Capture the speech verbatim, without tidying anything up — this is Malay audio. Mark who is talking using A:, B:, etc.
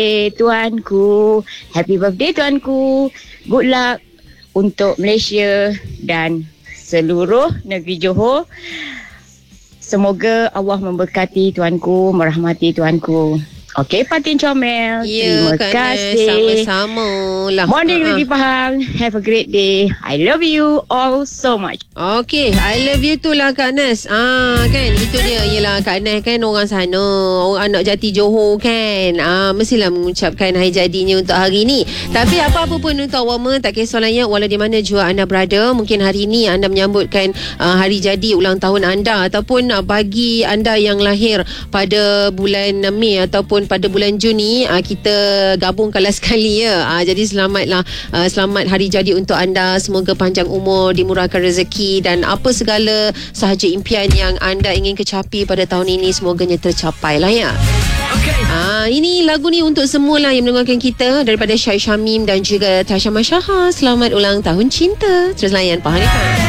A: Eh, tuanku, happy birthday tuanku. Good luck untuk Malaysia dan seluruh negeri Johor. Semoga Allah memberkati tuanku, merahmati tuanku. Okey, Fatin Comel.
B: Ya,
A: Terima
B: Kak
A: kasih.
B: Sama-sama lah.
A: Morning,
B: uh-huh.
A: Lady Pahang. Have a great day. I love you all so much.
B: Okey, I love you tu lah Kak Nas. Ah, kan, itu dia. Yelah, Kak Nas kan orang sana, orang anak jati Johor kan. Ah, mestilah mengucapkan hari jadinya untuk hari ni. Tapi apa-apa pun untuk awak, tak kisah layak walau di mana jua anda berada. Mungkin hari ni anda menyambutkan uh, hari jadi ulang tahun anda, ataupun uh, bagi anda yang lahir pada bulan Mei ataupun pada bulan Juni, uh, kita gabungkanlah sekali ya. Uh, jadi selamatlah, uh, selamat hari jadi untuk anda. Semoga panjang umur, dimurahkan rezeki dan apa segala sahaja impian yang anda ingin kecapi pada tahun ini, semoganya tercapai lah ya. Okay. Ah, ini lagu ni untuk semualah yang mendengarkan kita, daripada Syed Syamim dan juga Tasha Masyaha. Selamat ulang tahun cinta. Terus layan Pahang Ni.